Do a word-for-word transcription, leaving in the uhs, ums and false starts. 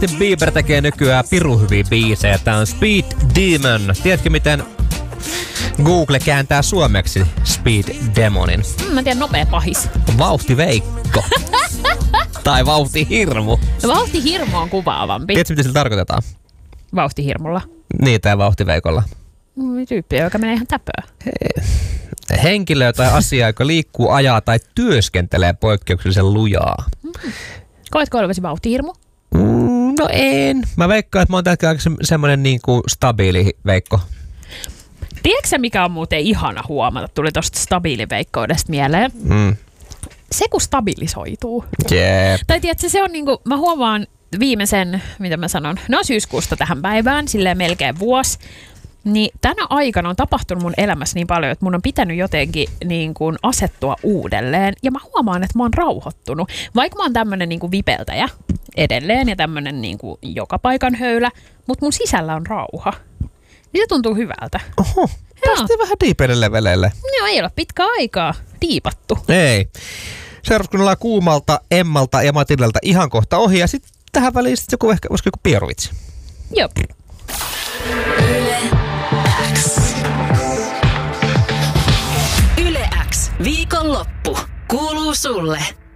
Justin Bieber tekee nykyään pirun hyviä biisejä. Tää on Speed Demon. Tiedätkö miten Google kääntää suomeksi Speed Demonin? Mm, mä tiedän, nopea pahis. Vauhtiveikko. Tai vauhtihirmu. No vauhtihirmu on kuvaavampi. Tiedätkö mitä sillä tarkoitetaan? Vauhtihirmulla. Niin, tai vauhtiveikolla. Mm, tyyppi, joka menee ihan täpöä. Henkilö tai asia, joka liikkuu, ajaa tai työskentelee poikkeuksellisen lujaa. Mm. Koetko olevasi vauhtihirmu? Mm, no en. Mä veikkaan, että mä oon tällä aika se, semmonen niinku stabiili veikko. Tiedätkö mikä on muuten ihana huomata? Tuli tosta stabiiliveikkoudesta mieleen. Mm. Se kun stabilisoituu. Jep. Tai tiedätkö, se on niinku, mä huomaan viimeisen, mitä mä sanon, no syyskuusta tähän päivään, silleen melkein vuosi. Niin tänä aikana on tapahtunut mun elämässä niin paljon, että mun on pitänyt jotenkin niin kuin asettua uudelleen. Ja mä huomaan, että mä oon rauhoittunut. Vaikka mä oon tämmönen niin kuin vipeltäjä edelleen ja tämmönen niin kuin joka paikan höylä, mutta mun sisällä on rauha. Niin se tuntuu hyvältä. Oho, päästiin vähän diipeille leveleille. No ei ole pitkä aikaa diipattu. Ei. Seuraavaksi kun ollaan Kuumalta, Emmalta ja Matildelta ihan kohta ohi. Ja sitten tähän väliin sit joku ehkä, olisiko joku pieruvitsi? Joo. Yle X. Yle X. Viikonloppu kuuluu sulle.